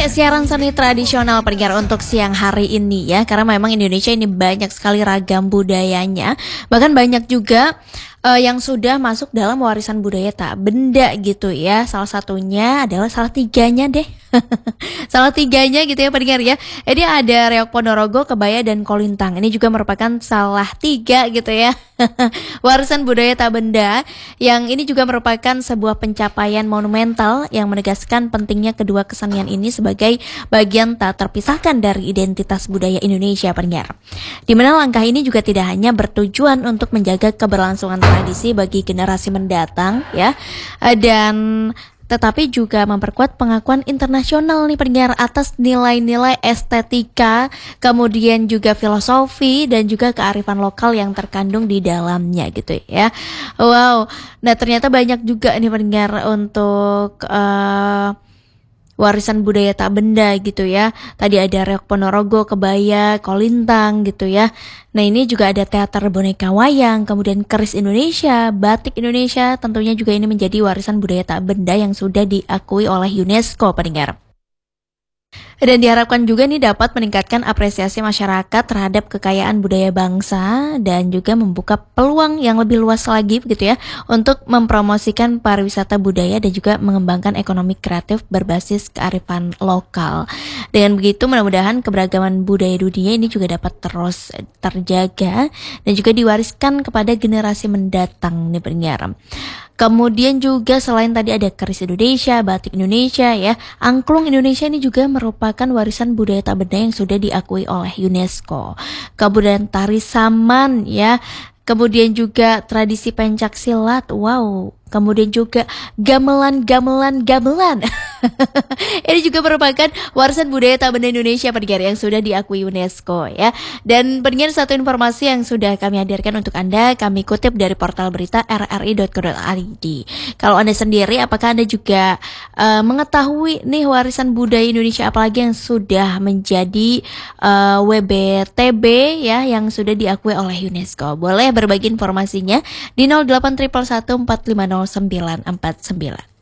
siaran seni tradisional pendengar untuk siang hari ini ya, karena memang Indonesia ini banyak sekali ragam budayanya, bahkan banyak juga yang sudah masuk dalam warisan budaya tak benda gitu ya. Salah satunya adalah salah tiganya deh. Salah tiganya gitu ya pendengar ya. Ini ada Reok Ponorogo, Kebaya dan Kolintang. Ini juga merupakan salah tiga gitu ya. Warisan budaya tak benda yang ini juga merupakan sebuah pencapaian monumental yang menegaskan pentingnya kedua kesenian ini sebagai bagian tak terpisahkan dari identitas budaya Indonesia pendengar. Di mana langkah ini juga tidak hanya bertujuan untuk menjaga keberlangsungan tradisi bagi generasi mendatang ya, dan tetapi juga memperkuat pengakuan internasional nih pendengar atas nilai-nilai estetika, kemudian juga filosofi dan juga kearifan lokal yang terkandung di dalamnya gitu ya. Wow, nah ternyata banyak juga nih pendengar untuk warisan budaya tak benda gitu ya. Tadi ada Reok Ponorogo, Kebaya, Kolintang gitu ya. Nah ini juga ada teater boneka wayang, kemudian keris Indonesia, batik Indonesia. Tentunya juga ini menjadi warisan budaya tak benda yang sudah diakui oleh UNESCO pendengar. Dan diharapkan juga nih dapat meningkatkan apresiasi masyarakat terhadap kekayaan budaya bangsa dan juga membuka peluang yang lebih luas lagi begitu ya untuk mempromosikan pariwisata budaya dan juga mengembangkan ekonomi kreatif berbasis kearifan lokal. Dengan begitu mudah-mudahan keberagaman budaya dunia ini juga dapat terus terjaga dan juga diwariskan kepada generasi mendatang nih pendengar. Kemudian juga selain tadi ada keris Indonesia, batik Indonesia ya, angklung Indonesia ini juga merupakan warisan budaya tak benda yang sudah diakui oleh UNESCO. Kemudian tari saman ya, kemudian juga tradisi pencak silat, wow. Kemudian juga gamelan. Ini juga merupakan warisan budaya tak benda Indonesia pendengar yang sudah diakui UNESCO ya. Dan pendengar satu informasi yang sudah kami hadirkan untuk Anda, kami kutip dari portal berita rri.co.id. Kalau Anda sendiri, apakah Anda juga mengetahui nih warisan budaya Indonesia apalagi yang sudah menjadi WBTB ya, yang sudah diakui oleh UNESCO? Boleh berbagi informasinya di 0811 450 949.